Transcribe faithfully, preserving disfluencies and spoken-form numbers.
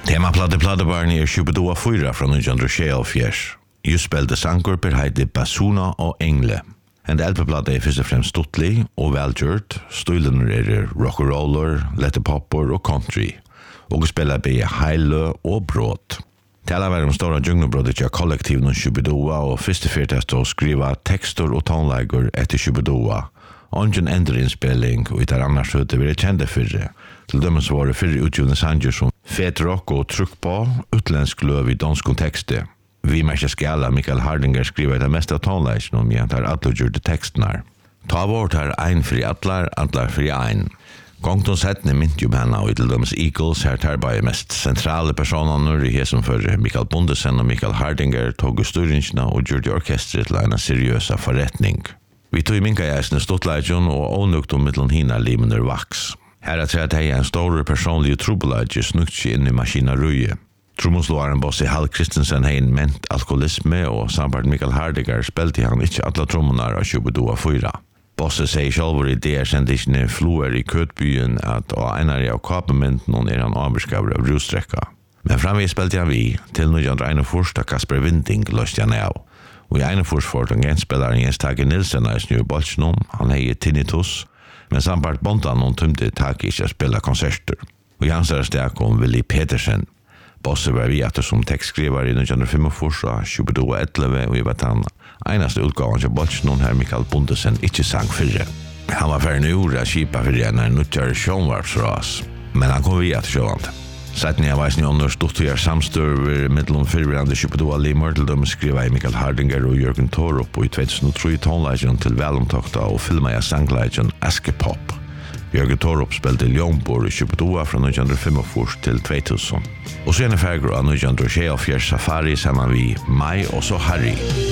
Temaplatte plattebarn är Shubidoa fyra från nittonhundratjugosex. Just spelade sanggrupper heter Basuna och Engle. En L P-platta är först och främst stuttlig och välgjort. Stilen är rock'n'roller, letterpopper och country. Och spelar be heilö och brott. Tala var de stora djungelbrottet jag kollektiv någon Shubidoa och först och främst att skriva texter och tonlägor efter Shubidoa. Ongen ändrinspelning och det annars så det vill kände för det. Till dömes var det för utgivna sanger som fet rock och tryck på utländsk löv i dansk kontext. Vi märker skala Mikael Hardinger skriver det mesta av tonlägen om jag tar alla gjorde texterna. Ta vårt här ein för atlar, atlar för ein. Gångton sättne mynt ju henne och till dömes Eagles här tar bara mest centrala personer i som för Mikael Bondesen och Mikael Hardinger tog styrningarna och gjorde orkestret till en seriösa förrättning. Vi tog i minka jäsne Stottlagen och onukt om mitteln hina limener vax. Här att säga att det är en stor personlig trubbelage snukt in i maskineriet. Trummoslåaren Bosse Hall Christensen har en ment alkoholisme och sambart Mikael Hardinger spelte han inte alla trummorna av Shubidoa fyra. Bosse säger själv i det sändningen floer i Kötbyen att en av kapementen någon är han avbeskaver av rusträcka. Men framvis spelte han vi till nittonhundraenogfyrtio da Kasper Winding löste han av. Och i Einefors får spelaren Jens Tage Nilsen är snö bolsnom, han är tinnitus, men sambart bontan hon tömde Tage inte att spela konserter. Och i hans steg kom Willy Petersen. Bosse var vi att som textskrivare i nittonhundrafyrtiofyra och Shubidoa elva och i vet han enaste utgåvan till bolsnom här Mikael Bondesen inte sang fyrre. Han var färdig ur att kipa för det när nuttjar sjönvarpsras, men han kom vi att sjövant. Sätten jag var snö under stort och samstör mittelom fyrbrande Shubidoa limor till dem skriva i Mikael Hardinger och Jörgen Torup och i tjugohundratre tonlägen till välomtokta och filma jag sanglägen Askepop. Jörgen Torup spelade Ljónbor i Shubidoa från nittonhundrafyrtiofyra till tvåtusen. Och sen är färger av nittonhundratjugosex Safari samman vi Maj och så Harry.